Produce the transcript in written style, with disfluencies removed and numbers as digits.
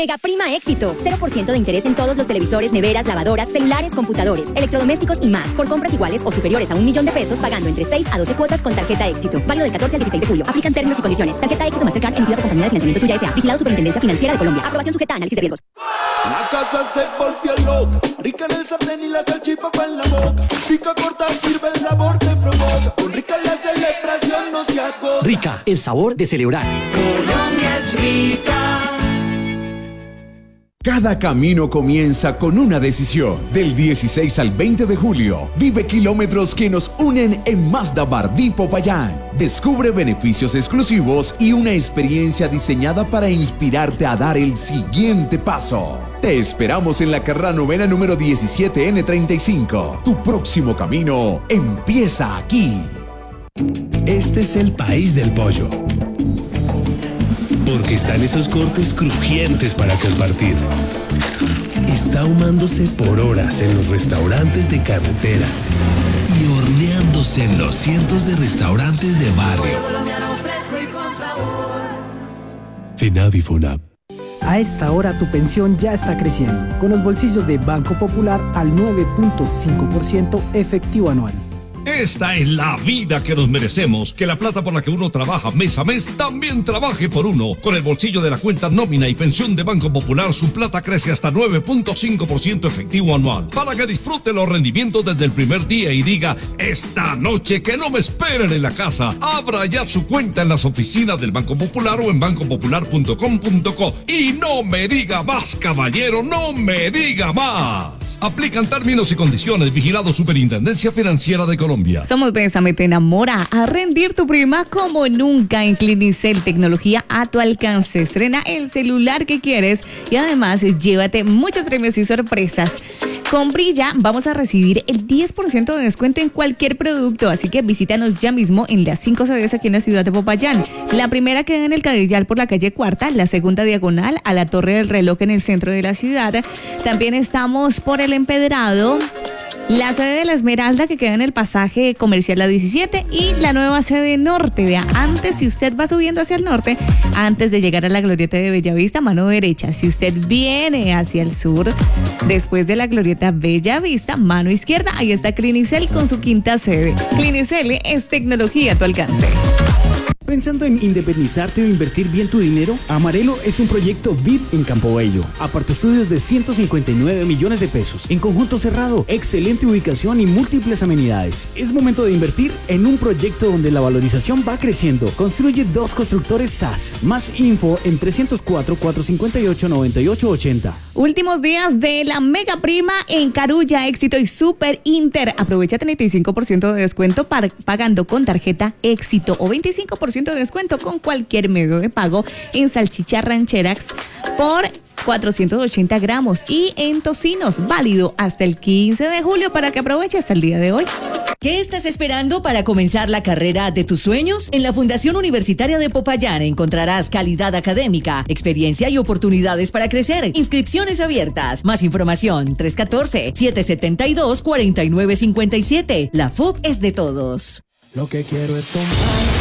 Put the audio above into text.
Mega Prima Éxito. 0% de interés en todos los televisores, neveras, lavadoras, celulares, computadores, electrodomésticos y más. Por compras iguales o superiores a $1.000.000 pagando entre 6 a 12 cuotas con tarjeta Éxito. Válido del 14 al 16 de julio. Aplican términos y condiciones. Tarjeta Éxito Mastercard emitida por Compañía de Financiamiento Tuya S.A. Vigilado Superintendencia Financiera de Colombia. Aprobación sujeta a análisis de riesgos. La casa se volvió loca. Rica en el sartén y la salchipapa en la boca. Pica corta, sirve el sabor te provoca. Con Rica la celebración no se agota. Rica, el sabor de celebrar. Colombia es rica. Cada camino comienza con una decisión. Del 16 al 20 de julio, vive kilómetros que nos unen en Mazda Bardí Popayán. Descubre beneficios exclusivos y una experiencia diseñada para inspirarte a dar el siguiente paso. Te esperamos en la carrera novena número 17N35. Tu próximo camino empieza aquí. Este es el país del pollo. Porque están esos cortes crujientes para compartir. Está ahumándose por horas en los restaurantes de carretera y horneándose en los cientos de restaurantes de barrio. FINAV y FUNAP. A esta hora tu pensión ya está creciendo, con los bolsillos de Banco Popular al 9.5% efectivo anual. Esta es la vida que nos merecemos, que la plata por la que uno trabaja mes a mes también trabaje por uno. Con el bolsillo de la cuenta nómina y pensión de Banco Popular, su plata crece hasta 9.5% efectivo anual, para que disfrute los rendimientos desde el primer día y diga, esta noche que no me esperen en la casa. Abra ya su cuenta en las oficinas del Banco Popular o en bancopopular.com.co. Y no me diga más, caballero, no me diga más. Aplican términos y condiciones. Vigilado Superintendencia Financiera de Colombia. Somos Bésame Te Enamora. A rendir tu prima como nunca en Clinicel. Tecnología a tu alcance. Estrena el celular que quieres y además llévate muchos premios y sorpresas. Con Brilla vamos a recibir el 10% de descuento en cualquier producto, así que visítanos ya mismo en las 5 sedes aquí en la ciudad de Popayán. La primera queda en el Cadillal por la calle Cuarta, la segunda diagonal a la Torre del Reloj en el centro de la ciudad. También estamos por el Empedrado, la sede de la Esmeralda que queda en el pasaje comercial la 17 y la nueva sede norte. Vea, antes, si usted va subiendo hacia el norte, antes de llegar a la glorieta de Bellavista, mano derecha. Si usted viene hacia el sur, después de la glorieta Bellavista, mano izquierda, ahí está Clinicel con su quinta sede. Clinicel es tecnología a tu alcance. ¿Pensando en independizarte o invertir bien tu dinero? Amarelo es un proyecto VIP en Campo Bello. Apartaestudios de 159 millones de pesos. En conjunto cerrado, excelente ubicación y múltiples amenidades. Es momento de invertir en un proyecto donde la valorización va creciendo. Construye 2 constructores SAS. Más info en 304-458-9880. Últimos días de la Mega Prima en Carulla, Éxito y Super Inter. Aprovecha 35% de descuento pagando con tarjeta Éxito o 25% de descuento con cualquier medio de pago en salchicha rancherax por 480 gramos y en tocinos, válido hasta el 15 de julio para que aproveche hasta el día de hoy. ¿Qué estás esperando para comenzar la carrera de tus sueños? En la Fundación Universitaria de Popayán encontrarás calidad académica, experiencia y oportunidades para crecer. Inscripciones abiertas. Más información 314-772-4957. La FUP es de todos. Lo que quiero es tomar